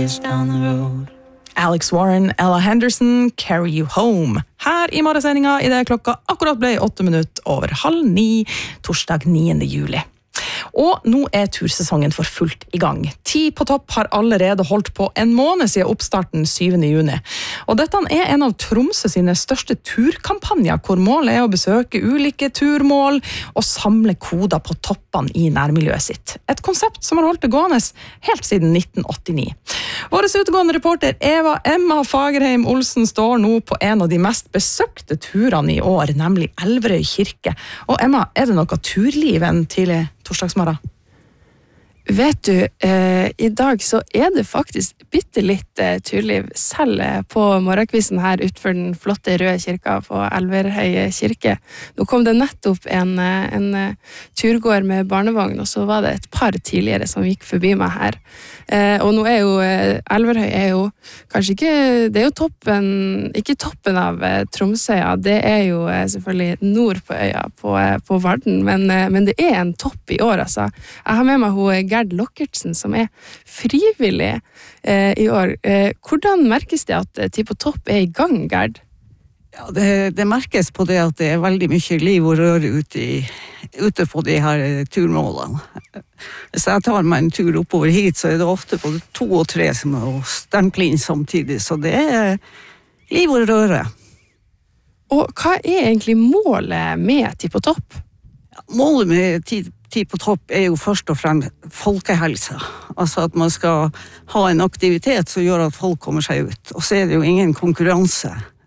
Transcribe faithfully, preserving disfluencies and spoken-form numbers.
miles down the road. Alex Warren, Ella Henderson, Carry You Home. Her i morgensendinga i det klokka akkurat ble åtte minutter over halv ni, torsdag niende juli. Og nå er tursesongen for fullt i gang. Ti på topp har allerede holdt på en måned siden oppstarten syvende juni. Og dette er en av Tromsø sine største turkampanjer, hvor målet er å besøke ulike turmål og samle koder på toppene i nærmiljøet sitt. Et konsept som har holdt det gående helt siden nitten åttini. Våres utegående reporter Eva Emma Fagerheim Olsen står nå på en av de mest besøkte turene i år, nemlig Elverøy kirke. Og Emma, er det noe turliv en tidlig torsdagsmorgen? Vet du, eh, i dag så er det faktisk bitte litt eh, turliv, selv eh, på morgenkvisten her utenfor den flotte røde kirka på Elverøy kirke. Nå kom det nettopp en, eh, en eh, turgåer med barnevogn, og så var det et par tidligere som gikk forbi meg her. Eh, og nå er jo eh, Elverøy er jo kanskje ikke, det er jo toppen, ikke toppen av eh, Tromsøya, det er jo eh, selvfølgelig nord på øya, på, eh, på Varden, men, eh, men det er en topp i år, altså. Jeg har med meg hun Gerd Lokkertsen, som er frivillig eh, i år. Eh, hvordan merkes det at Ti på topp er i gang, Gerd? Ja, det, det merkes på det at det er veldig mye liv og røre ute, i, ute på de her turmålene. Hvis jeg tar meg en tur oppover hit, så er det ofte både to og tre som er stemplet inn samtidig, så det er liv og røre. Og hva er egentlig målet med Ti på topp? Ja, målet med Ti Ti på topp er jo først og fremst folkehelse. Altså at man skal ha en aktivitet som gjør at folk kommer seg ut. Og så er det jo ingen konkurranse.